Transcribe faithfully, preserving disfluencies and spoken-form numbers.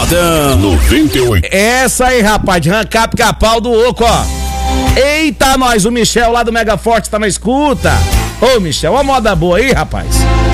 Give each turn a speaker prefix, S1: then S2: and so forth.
S1: Pancadão noventa e oito.
S2: Essa aí, rapaz, de arrancar pica-pau do oco, ó. Eita, nós, o Michel lá do Mega Forte tá na escuta. Ô, Michel, uma moda boa aí, rapaz.